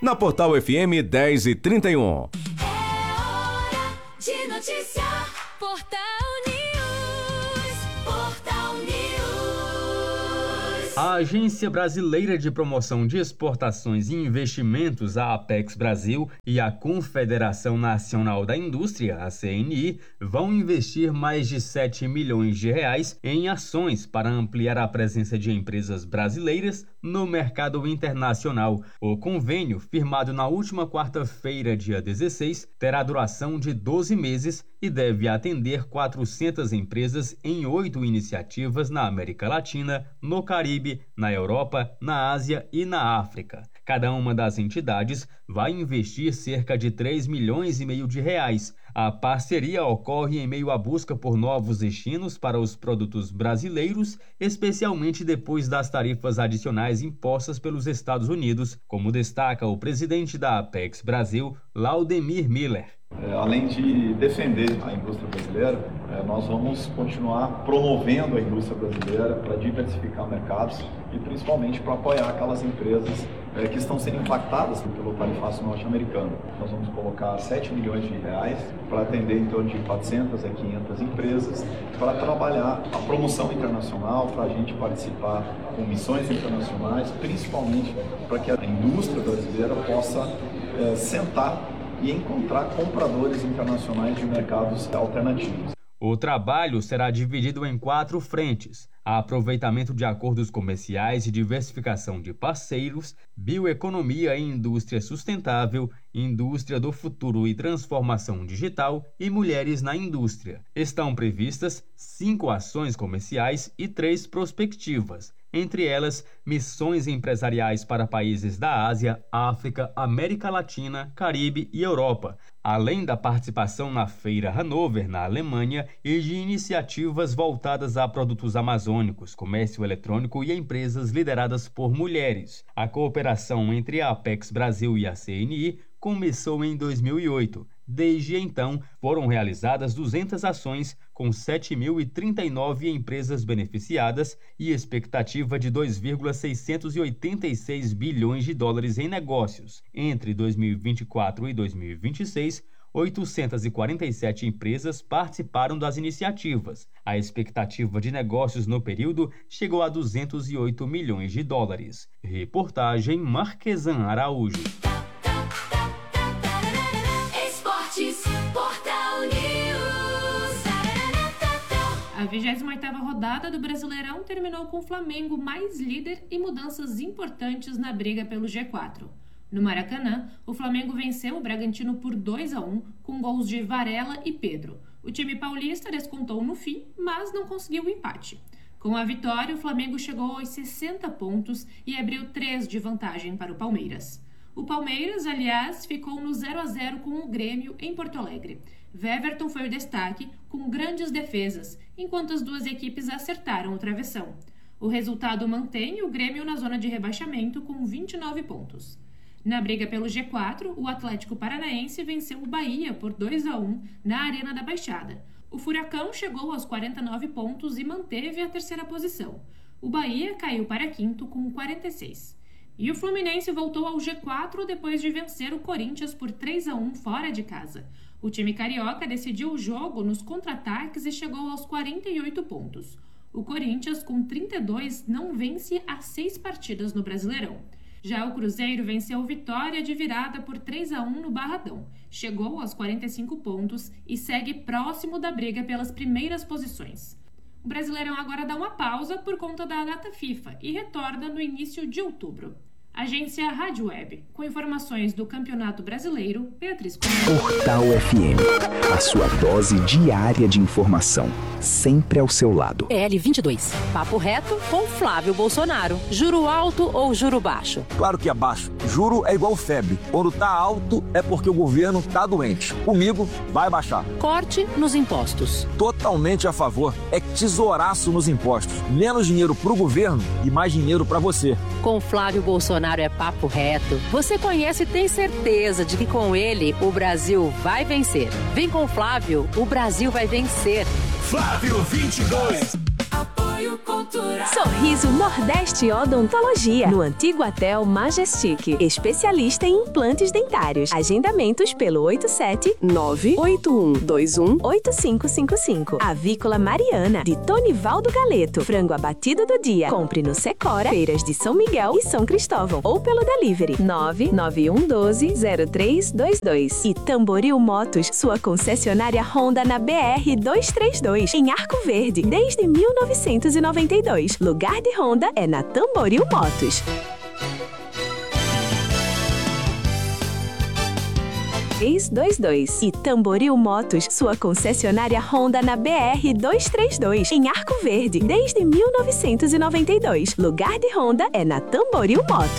na Portal FM 10h31. É hora de noticiar. Portal News. Portal News. A Agência Brasileira de Promoção de Exportações e Investimentos, a Apex Brasil, e a Confederação Nacional da Indústria, a CNI, vão investir mais de 7 milhões de reais em ações para ampliar a presença de empresas brasileiras no mercado internacional. O convênio, firmado na última quarta-feira, dia 16, terá duração de 12 meses e deve atender 400 empresas em 8 iniciativas na América Latina, no Caribe, na Europa, na Ásia e na África. Cada uma das entidades vai investir cerca de 3 milhões e meio de reais. A parceria ocorre em meio à busca por novos destinos para os produtos brasileiros, especialmente depois das tarifas adicionais impostas pelos Estados Unidos, como destaca o presidente da Apex Brasil, Laudemir Miller. Além de defender a indústria brasileira, nós vamos continuar promovendo a indústria brasileira para diversificar mercados e principalmente para apoiar aquelas empresas que estão sendo impactadas pelo tarifaço norte-americano. Nós vamos colocar 7 milhões de reais para atender em torno de 400 a 500 empresas, para trabalhar a promoção internacional, para a gente participar com missões internacionais, principalmente para que a indústria brasileira possa sentar e encontrar compradores internacionais de mercados alternativos. O trabalho será dividido em 4 frentes: aproveitamento de acordos comerciais e diversificação de parceiros, bioeconomia e indústria sustentável, indústria do futuro e transformação digital e mulheres na indústria. Estão previstas 5 ações comerciais e 3 prospectivas, entre elas missões empresariais para países da Ásia, África, América Latina, Caribe e Europa, além da participação na Feira Hannover, na Alemanha, e de iniciativas voltadas a produtos amazônicos, comércio eletrônico e empresas lideradas por mulheres. A cooperação entre a Apex Brasil e a CNI começou em 2008. Desde então, foram realizadas 200 ações com 7.039 empresas beneficiadas e expectativa de 2,686 bilhões de dólares em negócios. Entre 2024 e 2026, 847 empresas participaram das iniciativas. A expectativa de negócios no período chegou a 208 milhões de dólares. Reportagem Marquesan Araújo. A 28ª rodada do Brasileirão terminou com o Flamengo mais líder e mudanças importantes na briga pelo G4. No Maracanã, o Flamengo venceu o Bragantino por 2-1, com gols de Varela e Pedro. O time paulista descontou no fim, mas não conseguiu o empate. Com a vitória, o Flamengo chegou aos 60 pontos e abriu 3 de vantagem para o Palmeiras. O Palmeiras, aliás, ficou no 0-0 com o Grêmio em Porto Alegre. Weverton foi o destaque, com grandes defesas, enquanto as duas equipes acertaram o travessão. O resultado mantém o Grêmio na zona de rebaixamento com 29 pontos. Na briga pelo G4, o Atlético Paranaense venceu o Bahia por 2-1 na Arena da Baixada. O Furacão chegou aos 49 pontos e manteve a terceira posição. O Bahia caiu para quinto com 46. E o Fluminense voltou ao G4 depois de vencer o Corinthians por 3-1 fora de casa. O time carioca decidiu o jogo nos contra-ataques e chegou aos 48 pontos. O Corinthians, com 32, não vence há 6 partidas no Brasileirão. Já o Cruzeiro venceu o Vitória de virada por 3-1 no Barradão. Chegou aos 45 pontos e segue próximo da briga pelas primeiras posições. O Brasileirão agora dá uma pausa por conta da data FIFA e retorna no início de outubro. Agência Rádio Web, com informações do Campeonato Brasileiro, Beatriz Coelho. Portal FM, a sua dose diária de informação, sempre ao seu lado. PL22, papo reto com Flávio Bolsonaro. Juro alto ou juro baixo? Claro que é baixo. Juro é igual febre. Quando tá alto é porque o governo tá doente. Comigo vai baixar. Corte nos impostos. Totalmente a favor. É tesouraço nos impostos. Menos dinheiro pro governo e mais dinheiro pra você. Com Flávio Bolsonaro é papo reto. Você conhece e tem certeza de que com ele o Brasil vai vencer. Vem com o Flávio, o Brasil vai vencer. Flávio 22. Apoio Centro Cultural. Sorriso Nordeste Odontologia, no antigo Hotel Majestic. Especialista em implantes dentários. Agendamentos pelo 87981218555. Avícola Mariana, de Tonivaldo Galeto. Frango abatido do dia. Compre no Secora, Feiras de São Miguel e São Cristóvão. Ou pelo delivery 991120322. E Tamboril Motos, sua concessionária Honda na BR 232, em Arco Verde, desde 1992. Lugar de Honda é na Tamboril Motos. E Tamboril Motos, sua concessionária Honda na BR 232, em Arco Verde, desde 1992. Lugar de Honda é na Tamboril Motos.